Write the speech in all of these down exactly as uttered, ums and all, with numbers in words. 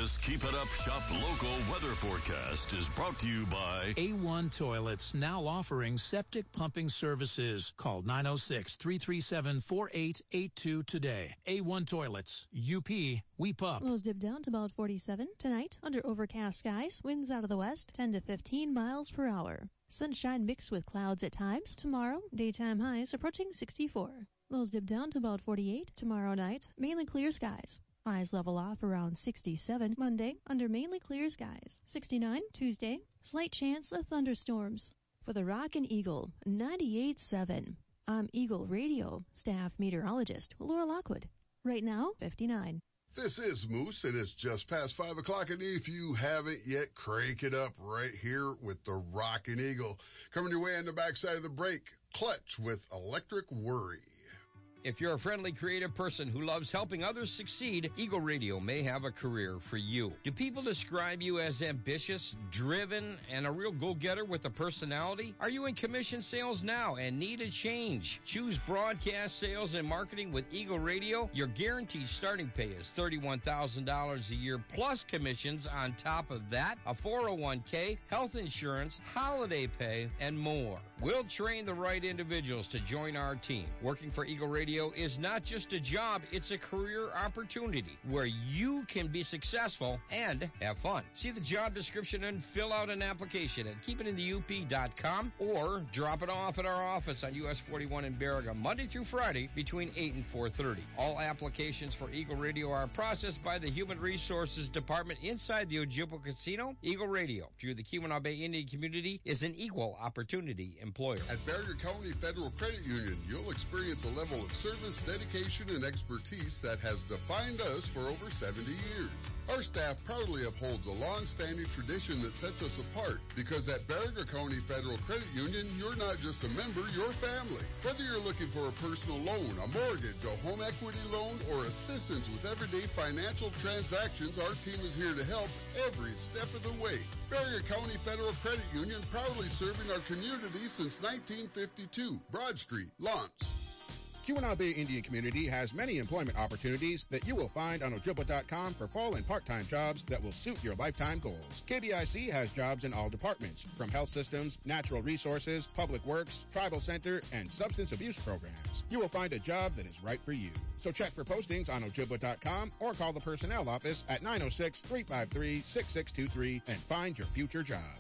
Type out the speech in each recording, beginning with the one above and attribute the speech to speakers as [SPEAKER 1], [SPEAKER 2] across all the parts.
[SPEAKER 1] This Keep It Up Shop local weather forecast is brought to you by
[SPEAKER 2] A one Toilets, now offering septic pumping services. Call nine oh six, three three seven, four eight eight two today. A one Toilets. U P, we pup.
[SPEAKER 3] Lows dip down to about forty-seven. Tonight, under overcast skies, winds out of the west, ten to fifteen miles per hour. Sunshine mixed with clouds at times. Tomorrow, daytime highs approaching sixty-four. Lows dip down to about forty-eight. Tomorrow night, mainly clear skies. Highs level off around sixty-seven. Monday, under mainly clear skies. sixty-nine. Tuesday, slight chance of thunderstorms. For the Rockin' Eagle, ninety-eight point seven. I'm Eagle Radio staff meteorologist Laura Lockwood. Right now, fifty-nine.
[SPEAKER 4] This is Moose, and it's just past five o'clock, and if you haven't yet, crank it up right here with the Rockin' Eagle. Coming your way on the backside of the break, Clutch with Electric Worry.
[SPEAKER 5] If you're a friendly, creative person who loves helping others succeed, Eagle Radio may have a career for you. Do people describe you as ambitious, driven, and a real go-getter with a personality? Are you in commission sales now and need a change? Choose broadcast sales and marketing with Eagle Radio. Your guaranteed starting pay is thirty-one thousand dollars a year plus commissions on top of that, a four oh one k, health insurance, holiday pay, and more. We'll train the right individuals to join our team. Working for Eagle Radio is not just a job, it's a career opportunity where you can be successful and have fun. See the job description and fill out an application at keep it in the U P dot com or drop it off at our office on U S forty-one in Baraga, Monday through Friday between eight and four thirty. All applications for Eagle Radio are processed by the Human Resources Department inside the Ojibwa Casino. Eagle Radio, through the Keweenaw Bay Indian community, is an equal opportunity employer.
[SPEAKER 4] At Baraga County Federal Credit Union, you'll experience a level of service, dedication, and expertise that has defined us for over seventy years. Our staff proudly upholds a long-standing tradition that sets us apart because at Baraga County Federal Credit Union, you're not just a member, you're family. Whether you're looking for a personal loan, a mortgage, a home equity loan, or assistance with everyday financial transactions, our team is here to help every step of the way. Baraga County Federal Credit Union, proudly serving our community since nineteen fifty-two. Broad Street, Lawrence.
[SPEAKER 6] Keweenaw Bay Indian Community has many employment opportunities that you will find on Ojibwa dot com for full and part-time jobs that will suit your lifetime goals. K B I C has jobs in all departments, from health systems, natural resources, public works, tribal center, and substance abuse programs. You will find a job that is right for you. So check for postings on Ojibwa dot com or call the personnel office at nine oh six, three five three, six six two three and find your future job.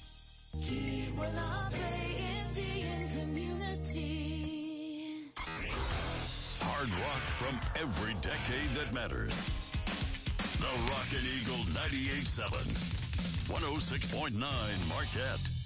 [SPEAKER 7] Keweenaw Bay Indian Community.
[SPEAKER 1] Hard rock from every decade that matters. The Rockin' Eagle ninety-eight point seven, one oh six point nine Marquette.